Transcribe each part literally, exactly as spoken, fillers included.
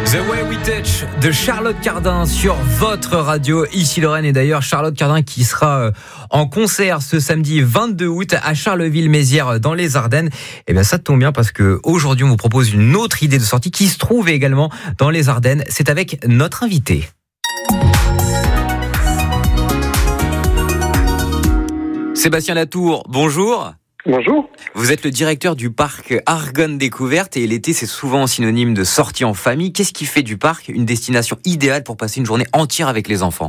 The Way We Touch de Charlotte Cardin sur votre radio, ici Lorraine. Et d'ailleurs Charlotte Cardin qui sera en concert ce samedi vingt-deux août à Charleville-Mézières dans les Ardennes. Et bien ça tombe bien parce que aujourd'hui on vous propose une autre idée de sortie qui se trouve également dans les Ardennes. C'est avec notre invité. Sébastien Latour, bonjour. Bonjour. Vous êtes le directeur du parc Argonne Découverte et l'été c'est souvent synonyme de sortie en famille. Qu'est-ce qui fait du parc une destination idéale pour passer une journée entière avec les enfants ?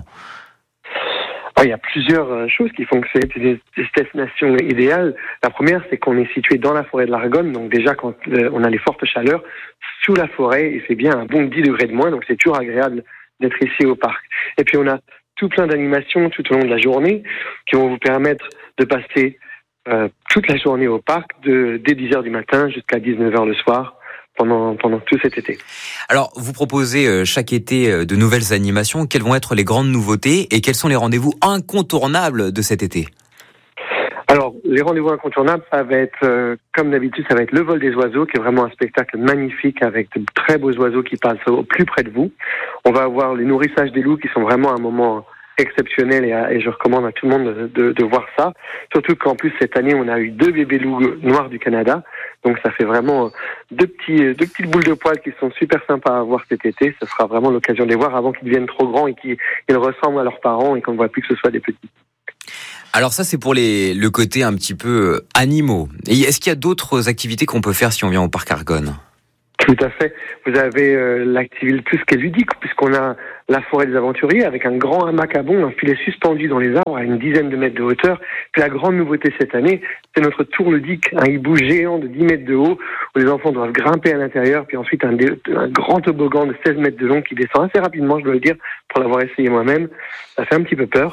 Alors, il y a plusieurs choses qui font que c'est une destination idéale. La première, c'est qu'on est situé dans la forêt de l'Argonne, donc déjà quand on a les fortes chaleurs, sous la forêt, il fait bien un bon dix degrés de moins, donc c'est toujours agréable d'être ici au parc. Et puis on a tout plein d'animations tout au long de la journée qui vont vous permettre de passer Euh, toute la journée au parc, de, dès dix heures du matin jusqu'à dix-neuf heures le soir, pendant, pendant tout cet été. Alors, vous proposez euh, chaque été euh, de nouvelles animations. Quelles vont être les grandes nouveautés et quels sont les rendez-vous incontournables de cet été ? Alors, les rendez-vous incontournables, ça va être, euh, comme d'habitude, ça va être le vol des oiseaux, qui est vraiment un spectacle magnifique avec de très beaux oiseaux qui passent au plus près de vous. On va avoir les nourrissages des loups qui sont vraiment un moment exceptionnel et, à, et je recommande à tout le monde de, de, de voir ça. Surtout qu'en plus cette année on a eu deux bébés loups noirs du Canada, donc ça fait vraiment deux petits deux petites boules de poils qui sont super sympas à voir cet été. Ce sera vraiment l'occasion de les voir avant qu'ils deviennent trop grands et qu'ils ils ressemblent à leurs parents et qu'on ne voit plus que ce soit des petits. Alors ça c'est pour les le côté un petit peu animaux. Et est-ce qu'il y a d'autres activités qu'on peut faire si on vient au parc Argonne ? Tout à fait. Vous avez euh, l'activité plus qu'est ludique, puisqu'on a la forêt des aventuriers avec un grand hamac à bond, un filet suspendu dans les arbres à une dizaine de mètres de hauteur. Puis la grande nouveauté cette année, c'est notre tour ludique, un hibou géant de dix mètres de haut, où les enfants doivent grimper à l'intérieur, puis ensuite un, dé- un grand toboggan de seize mètres de long qui descend assez rapidement, je dois le dire, pour l'avoir essayé moi-même. Ça fait un petit peu peur.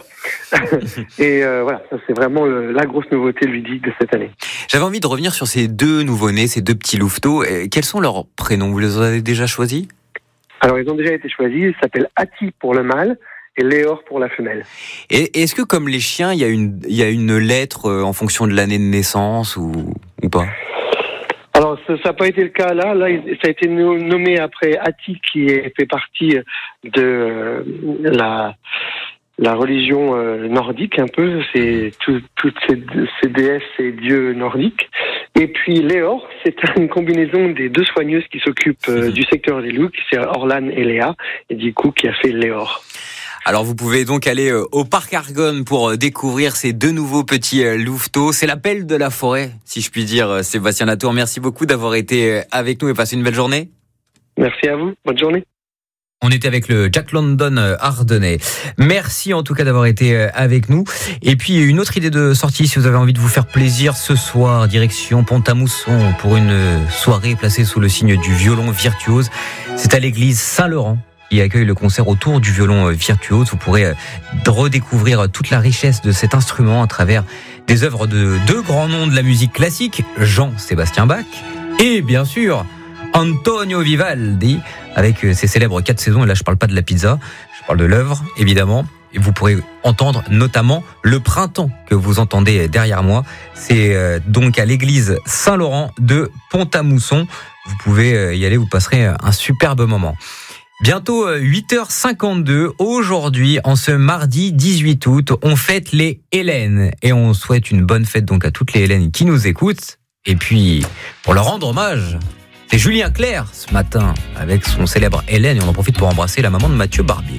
Et euh, voilà, ça c'est vraiment le, la grosse nouveauté ludique de cette année. J'avais envie de revenir sur ces deux nouveau-nés, ces deux petits louveteaux. Et quels sont leurs prénoms ? Vous les avez déjà choisis ? Alors ils ont déjà été choisis, ils s'appellent Ati pour le mâle et Léor pour la femelle. Et est-ce que comme les chiens, il y a une, il y a une lettre en fonction de l'année de naissance ou, ou pas ? Alors ça n'a pas été le cas là, là ça a été nommé après Ati qui fait partie de euh, la... la religion euh, nordique un peu, c'est tout, toutes ces, ces déesses et dieux nordiques. Et puis Léor, c'est une combinaison des deux soigneuses qui s'occupent euh, du secteur des loups, c'est Orlan et Léa, et du coup qui a fait Léor. Alors vous pouvez donc aller au parc Argonne pour découvrir ces deux nouveaux petits louveteaux. C'est l'appel de la forêt, si je puis dire. Sébastien Latour, merci beaucoup d'avoir été avec nous et passé une belle journée. Merci à vous, bonne journée. On était avec le Jack London ardennais. Merci en tout cas d'avoir été avec nous. Et puis une autre idée de sortie, si vous avez envie de vous faire plaisir ce soir, direction Pont-à-Mousson pour une soirée placée sous le signe du violon virtuose. C'est à l'église Saint-Laurent qui accueille le concert autour du violon virtuose. Vous pourrez redécouvrir toute la richesse de cet instrument à travers des œuvres de deux grands noms de la musique classique, Jean-Sébastien Bach et bien sûr Antonio Vivaldi, avec ses célèbres quatre saisons. Et là, je parle pas de la pizza, je parle de l'œuvre, évidemment. Et vous pourrez entendre notamment le printemps que vous entendez derrière moi. C'est donc à l'église Saint-Laurent de Pont-à-Mousson. Vous pouvez y aller, vous passerez un superbe moment. Bientôt huit heures cinquante-deux. Aujourd'hui, en ce mardi dix-huit août, on fête les Hélènes. Et on souhaite une bonne fête donc à toutes les Hélènes qui nous écoutent. Et puis, pour leur rendre hommage, c'est Julien Clerc ce matin avec son célèbre Hélène et on en profite pour embrasser la maman de Mathieu Barbier.